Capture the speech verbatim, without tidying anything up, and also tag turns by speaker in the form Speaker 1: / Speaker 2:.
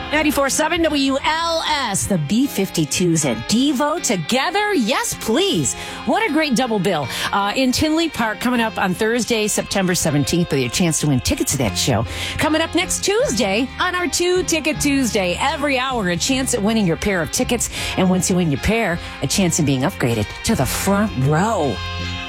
Speaker 1: ninety-four point seven W L S, the B fifty-twos at Devo together. Yes, please. What a great double bill. Uh, in Tinley Park, coming up on Thursday, September seventeenth, with your chance to win tickets to that show. Coming up next Tuesday on our Two Ticket Tuesday. Every hour, a chance at winning your pair of tickets. And once you win your pair, a chance of being upgraded to the front row.